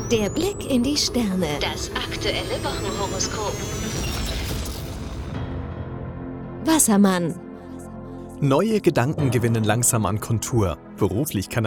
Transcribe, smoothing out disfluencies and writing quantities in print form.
Der Blick in die Sterne. Das aktuelle Wochenhoroskop. Wassermann. Neue Gedanken gewinnen langsam an Kontur. Beruflich kann